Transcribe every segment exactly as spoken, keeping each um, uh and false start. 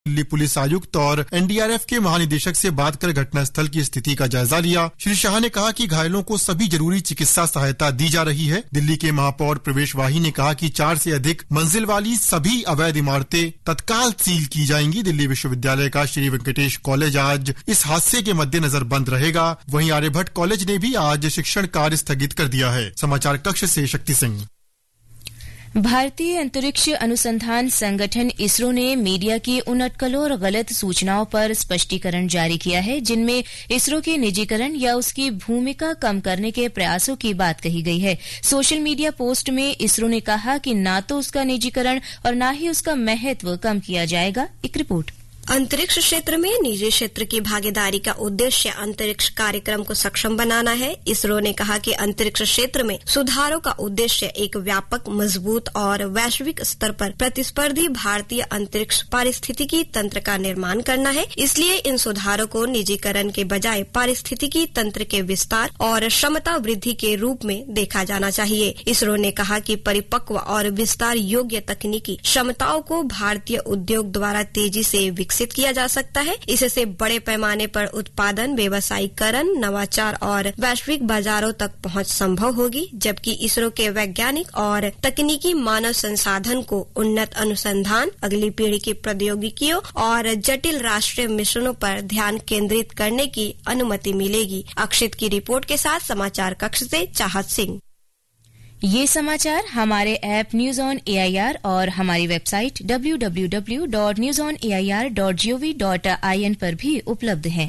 Delhi police आयुक्त और NDRF के महानिदेशक से बात कर घटनास्थल की स्थिति का जायजा लिया। श्री शाह ने कहा कि घायलों को सभी जरूरी चिकित्सा सहायता दी जा रही है। दिल्ली के महापौर प्रवेश वाही ने कहा कि चार से अधिक मंजिल वाली सभी अवैध इमारतें तत्काल सील की जाएंगी। दिल्ली विश्वविद्यालय का श्री वेंकटेश कॉलेज आज इस हादसे के मद्देनजर बंद रहेगा। वहीं आर्यभट्ट कॉलेज ने भी आज शिक्षण कार्य स्थगित कर दिया है। समाचार कक्ष से शक्ति सिंह। भारतीय अंतरिक्ष अनुसंधान संगठन इसरो ने मीडिया की उन अटकलों और गलत सूचनाओं पर स्पष्टीकरण जारी किया है जिनमें इसरो के निजीकरण या उसकी भूमिका कम करने के प्रयासों की बात कही गई है। सोशल मीडिया पोस्ट में इसरो ने कहा कि न तो उसका निजीकरण और न ही उसका महत्व कम किया जाएगा। एक रिपोर्ट। अंतरिक्ष क्षेत्र में निजी क्षेत्र की भागीदारी का उद्देश्य अंतरिक्ष कार्यक्रम को सक्षम बनाना है। इसरो ने कहा कि अंतरिक्ष क्षेत्र में सुधारों का उद्देश्य एक व्यापक, मजबूत और वैश्विक स्तर पर प्रतिस्पर्धी भारतीय अंतरिक्ष पारिस्थितिकी तंत्र का निर्माण करना है। इसलिए इन सुधारों को निजीकरण के बजाय पारिस्थितिकी तंत्र के विस्तार और क्षमता वृद्धि के रूप में देखा जाना चाहिए। इसरो ने कहा कि परिपक्व और विस्तार योग्य तकनीकी क्षमताओं को भारतीय उद्योग द्वारा तेजी से विकसित किया जा सकता है। इससे बड़े पैमाने पर उत्पादन, व्यवसायीकरण, नवाचार और वैश्विक बाजारों तक पहुंच संभव होगी, जबकि इसरो के वैज्ञानिक और तकनीकी मानव संसाधन को उन्नत अनुसंधान, अगली पीढ़ी की प्रौद्योगिकियों और जटिल राष्ट्रीय मिशनों पर ध्यान केंद्रित करने की अनुमति मिलेगी। अक्षित की रिपोर्ट के साथ समाचार कक्ष से चाहत सिंह। ये समाचार हमारे ऐप न्यूज ऑन एआईआर और हमारी website W W W dot news on A I R dot G O V dot I N पर भी उपलब्ध हैं।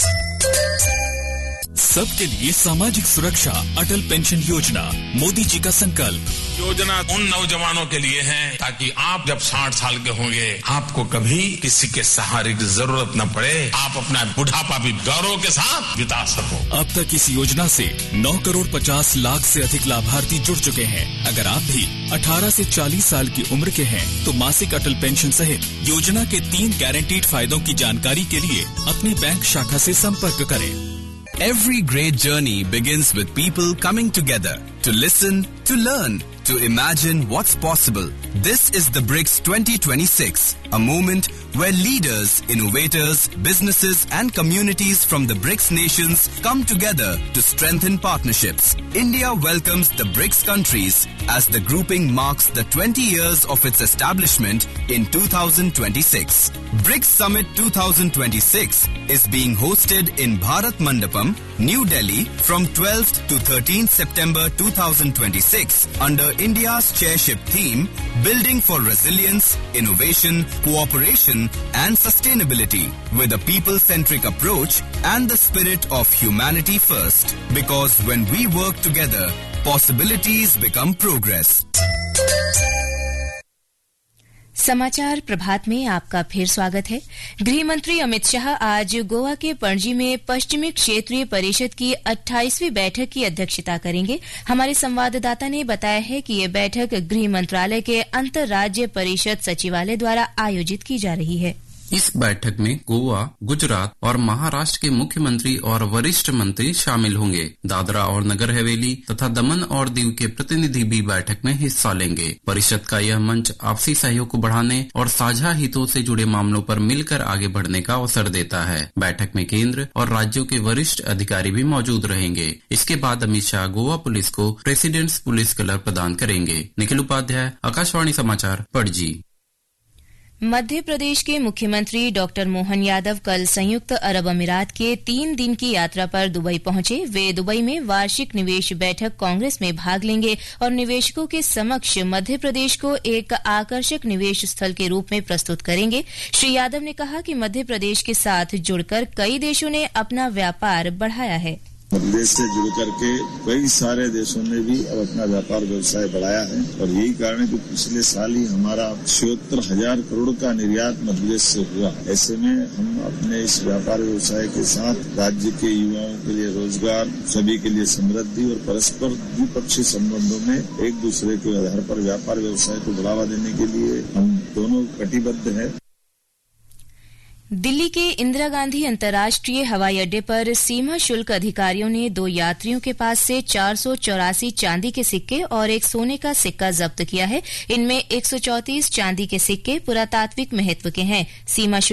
सबके लिए सामाजिक सुरक्षा, अटल पेंशन योजना, मोदी जी का संकल्प। योजना उन नौजवानों के लिए है ताकि आप जब साठ साल के होंगे आपको कभी किसी के सहारे की जरूरत न पड़े, आप अपना बुढ़ापा भी गौरव के साथ बिता सको। अब तक इस योजना से नौ करोड़ पचास लाख से अधिक लाभार्थी जुड़ चुके हैं। अगर आप भी अठारह से चालीस साल की उम्र के हैं तो मासिक अटल पेंशन सहित योजना के तीन गारंटीड फायदों की जानकारी के लिए अपनी बैंक शाखा से संपर्क करें। Every great journey begins with people coming together to listen, to learn, to imagine what's possible. This is the BRICS twenty twenty-six, a moment where leaders, innovators, businesses and communities from the BRICS nations come together to strengthen partnerships. India welcomes the BRICS countries as the grouping marks the twenty years of its establishment in two thousand twenty-six. BRICS Summit twenty twenty-six is being hosted in Bharat Mandapam, New Delhi from twelfth to thirteenth September twenty twenty-six under India's chairship theme, Building for Resilience, Innovation, Cooperation and Sustainability with a people-centric approach and the spirit of humanity first. Because when we work together, possibilities become progress. समाचार प्रभात में आपका फिर स्वागत है। गृह मंत्री अमित शाह आज गोवा के पणजी में पश्चिमी क्षेत्रीय परिषद की अट्ठाईसवीं बैठक की अध्यक्षता करेंगे। हमारे संवाददाता ने बताया है कि ये बैठक गृह मंत्रालय के अंतर्राज्य परिषद सचिवालय द्वारा आयोजित की जा रही है। इस बैठक में गोवा, गुजरात और महाराष्ट्र के मुख्यमंत्री और वरिष्ठ मंत्री शामिल होंगे। दादरा और नगर हवेली तथा दमन और दीव के प्रतिनिधि भी बैठक में हिस्सा लेंगे। परिषद का यह मंच आपसी सहयोग को बढ़ाने और साझा हितों से जुड़े मामलों पर मिलकर आगे बढ़ने का अवसर देता है। बैठक में केंद्र और राज्यों के वरिष्ठ अधिकारी भी मौजूद रहेंगे। इसके बाद अमित शाह गोवा पुलिस को प्रेसिडेंट्स पुलिस कलर प्रदान करेंगे। निखिल उपाध्याय, आकाशवाणी समाचार, पणजी। मध्य प्रदेश के मुख्यमंत्री डॉक्टर मोहन यादव कल संयुक्त अरब अमीरात के तीन दिन की यात्रा पर दुबई पहुंचे। वे दुबई में वार्षिक निवेश बैठक कांग्रेस में भाग लेंगे और निवेशकों के समक्ष मध्य प्रदेश को एक आकर्षक निवेश स्थल के रूप में प्रस्तुत करेंगे। श्री यादव ने कहा कि मध्य प्रदेश के साथ जुड़कर कई देशों ने अपना व्यापार बढ़ाया है। देश से जुड़ करके कई सारे देशों ने भी अब अपना व्यापार व्यवसाय बढ़ाया है और यही कारण है कि पिछले साल ही हमारा छिहत्तर हजार करोड़ का निर्यात मध्य प्रदेश से हुआ। ऐसे में हम अपने इस व्यापार व्यवसाय के साथ राज्य के युवाओं के लिए रोजगार, सभी के लिए समृद्धि और परस्पर द्विपक्षीय संबंधों में एक दूसरे के आधार पर व्यापार व्यवसाय को बढ़ावा देने के लिए हम दोनों कटिबद्ध हैं। दिल्ली के इंदिरा गांधी अंतर्राष्ट्रीय हवाई अड्डे पर सीमा शुल्क अधिकारियों ने दो यात्रियों के पास से चार सौ चौरासी चांदी के सिक्के और एक सोने का सिक्का जब्त किया है। इनमें एक सौ चौंतीस चांदी के सिक्के पुरातात्विक महत्व के हैं। सीमा